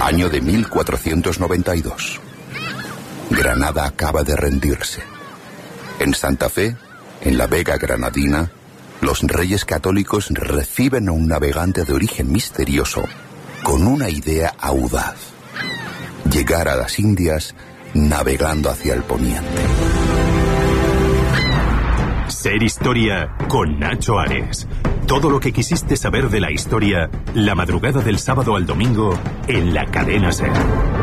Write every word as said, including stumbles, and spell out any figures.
Año de mil cuatrocientos noventa y dos. Granada acaba de rendirse. En Santa Fe, en la Vega Granadina, los reyes católicos reciben a un navegante de origen misterioso con una idea audaz: llegar a las Indias navegando hacia el poniente. Ser Historia con Nacho Ares. Todo lo que quisiste saber de la historia, la madrugada del sábado al domingo en la cadena SER.